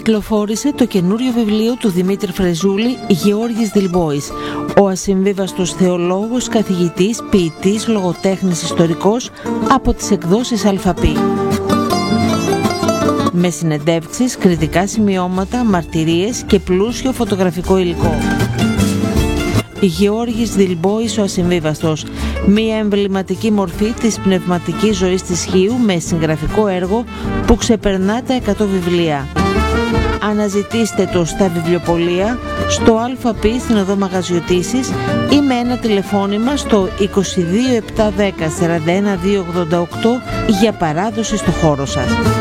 κυκλοφόρησε το καινούριο βιβλίο του Δημήτρη Φρεζούλη, Γεώργης Δηλμπόης, ο ασυμβίβαστος θεολόγος, καθηγητής, ποιητής, λογοτέχνης, ιστορικός, από τις εκδόσεις Αλφαπή. Με συνεντεύξεις, κριτικά σημειώματα, μαρτυρίες και πλούσιο φωτογραφικό υλικό. Γεώργης Δηλμπόης, ο ασυμβίβαστος, μία εμβληματική μορφή της πνευματικής ζωής της Χίου με συγγραφικό έργο που ξεπερνά τα 100 βιβλία. Αναζητήστε το στα βιβλιοπωλεία, στο ΑΠ στην οδό Μαγαζιωτήσης ή με ένα τηλεφώνημα στο 22 710 41 288 για παράδοση στο χώρο σας.